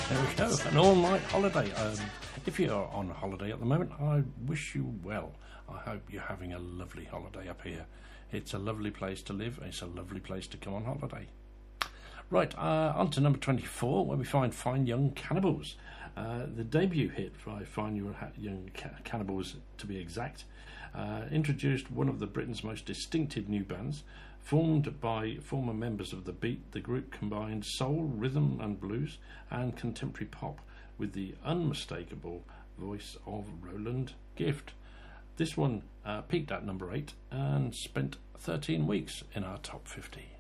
There we go, an all-night holiday. If you're on holiday at the moment, I wish you well. I hope you're having a lovely holiday up here. It's a lovely place to live. It's a lovely place to come on holiday. Right, on to number 24, where we find Fine Young Cannibals. The debut hit by Fine Young Cannibals, to be exact, introduced one of Britain's most distinctive new bands. Formed by former members of The Beat, the group combined soul, rhythm and blues and contemporary pop with the unmistakable voice of Roland Gift. This one peaked at number 8 and spent 13 weeks in our top 50.